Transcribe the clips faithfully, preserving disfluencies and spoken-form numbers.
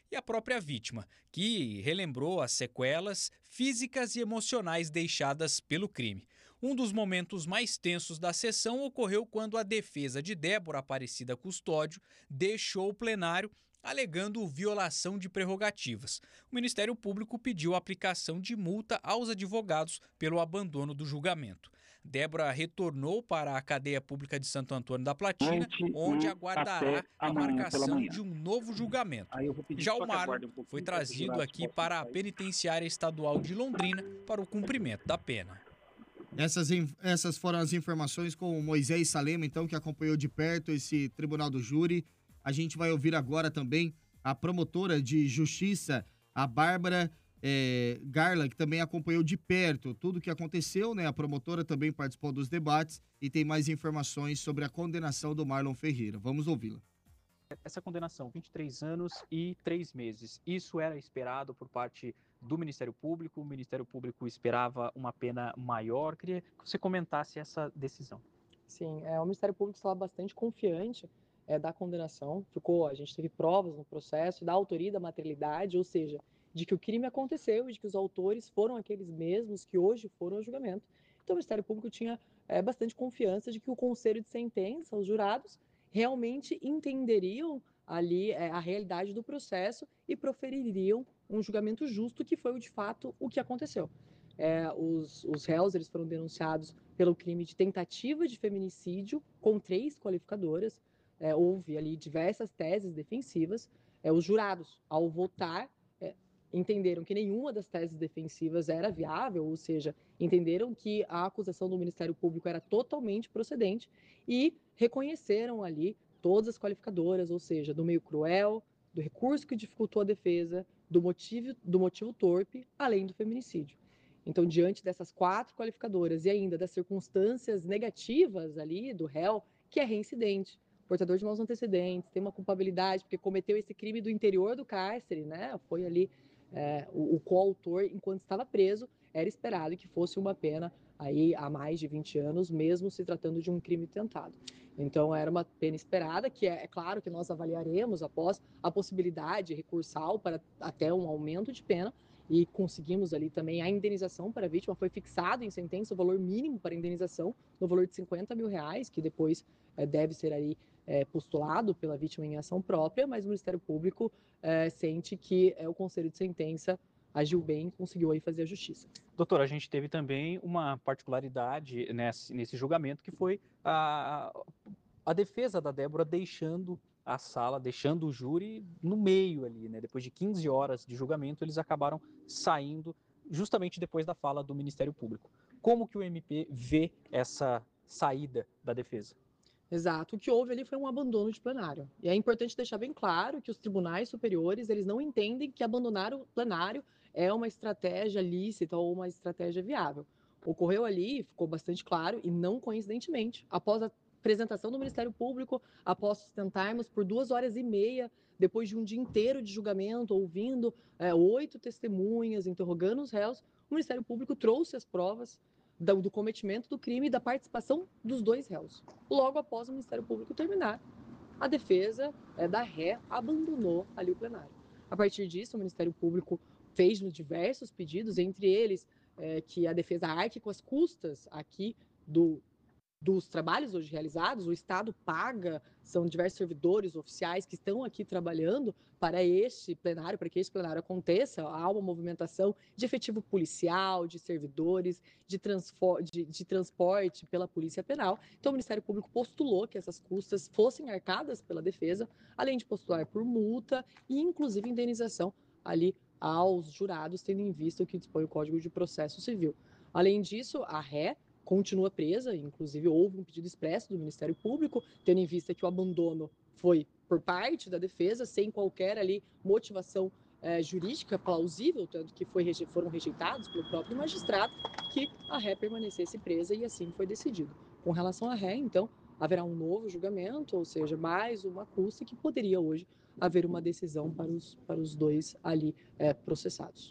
e a própria vítima, que relembrou as sequelas físicas e emocionais deixadas pelo crime. Um dos momentos mais tensos da sessão ocorreu quando a defesa de Débora Aparecida Custódio deixou o plenário alegando violação de prerrogativas. O Ministério Público pediu a aplicação de multa aos advogados pelo abandono do julgamento. Débora retornou para a cadeia pública de Santo Antônio da Platina, onde e aguardará até a amanhã pela marcação manhã. de um novo julgamento. Aí eu vou pedir Já o só que Marlon aguarde um foi pouquinho para que os trazido jurados aqui possam para a sair. Penitenciária Estadual de Londrina para o cumprimento da pena. Essas, essas foram as informações com o Moisés Salema, então, que acompanhou de perto esse tribunal do júri. A gente vai ouvir agora também a promotora de justiça, a Bárbara é, Garla, que também acompanhou de perto tudo o que aconteceu, né? A promotora também participou dos debates e tem mais informações sobre a condenação do Marlon Ferreira. Vamos ouvi-la. Essa condenação, vinte e três anos e três meses, isso era esperado por parte do Ministério Público, o Ministério Público esperava uma pena maior. Queria que você comentasse essa decisão. Sim, é, o Ministério Público estava bastante confiante é, da condenação, ficou, a gente teve provas no processo da autoria e da materialidade, ou seja, de que o crime aconteceu e de que os autores foram aqueles mesmos que hoje foram ao julgamento. Então o Ministério Público tinha é, bastante confiança de que o conselho de sentença, os jurados, realmente entenderiam ali é, a realidade do processo e profeririam um julgamento justo, que foi de fato o que aconteceu. É, os, os réus eles foram denunciados pelo crime de tentativa de feminicídio com três qualificadoras. É, houve ali diversas teses defensivas. É, os jurados, ao votar, é, entenderam que nenhuma das teses defensivas era viável, ou seja, entenderam que a acusação do Ministério Público era totalmente procedente e reconheceram ali todas as qualificadoras, ou seja, do meio cruel, do recurso que dificultou a defesa, do motivo, do motivo torpe, além do feminicídio. Então, diante dessas quatro qualificadoras e ainda das circunstâncias negativas ali do réu, que é reincidente, portador de maus antecedentes, tem uma culpabilidade porque cometeu esse crime do interior do cárcere, né? Foi ali é, o, o coautor enquanto estava preso, era esperado que fosse uma pena aí há mais de vinte anos, mesmo se tratando de um crime tentado. Então, era uma pena esperada, que é, é claro que nós avaliaremos após a possibilidade recursal para até um aumento de pena, e conseguimos ali também a indenização para a vítima. Foi fixado em sentença o valor mínimo para indenização, no valor de cinquenta mil reais, que depois é, deve ser aí é, postulado pela vítima em ação própria, mas o Ministério Público é, sente que é, o Conselho de Sentença agiu bem e conseguiu aí fazer a justiça. Doutor, a gente teve também uma particularidade nesse, nesse julgamento, que foi a, a defesa da Débora deixando a sala, deixando o júri no meio ali, né? Depois de quinze horas de julgamento, eles acabaram saindo justamente depois da fala do Ministério Público. Como que o M P vê essa saída da defesa? Exato. O que houve ali foi um abandono de plenário. E é importante deixar bem claro que os tribunais superiores, eles não entendem que abandonar o plenário é uma estratégia lícita ou uma estratégia viável. Ocorreu ali, ficou bastante claro, e não coincidentemente, após a apresentação do Ministério Público, após sustentarmos por duas horas e meia, depois de um dia inteiro de julgamento, ouvindo é, oito testemunhas, interrogando os réus, o Ministério Público trouxe as provas do, do cometimento do crime e da participação dos dois réus. Logo após o Ministério Público terminar, a defesa é, da ré abandonou ali o plenário. A partir disso, o Ministério Público fez diversos pedidos, entre eles é, que a defesa arque com as custas aqui do dos trabalhos hoje realizados, o Estado paga, são diversos servidores oficiais que estão aqui trabalhando para este plenário, para que este plenário aconteça. Há uma movimentação de efetivo policial, de servidores, de, de, de transporte pela Polícia Penal. Então, o Ministério Público postulou que essas custas fossem arcadas pela defesa, além de postular por multa e, inclusive, indenização ali aos jurados, tendo em vista o que dispõe o Código de Processo Civil. Além disso, a ré continua presa, inclusive houve um pedido expresso do Ministério Público, tendo em vista que o abandono foi por parte da defesa, sem qualquer ali motivação é, jurídica plausível, tanto que foi, foram rejeitados pelo próprio magistrado, que a ré permanecesse presa, e assim foi decidido. Com relação à ré, então, haverá um novo julgamento, ou seja, mais uma custa, que poderia hoje haver uma decisão para os, para os dois ali é, processados.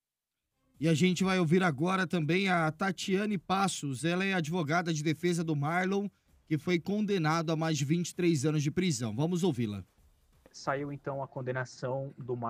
E a gente vai ouvir agora também a Tatiane Passos. Ela é advogada de defesa do Marlon, que foi condenado a mais de vinte e três anos de prisão. Vamos ouvi-la. Saiu então a condenação do Marlon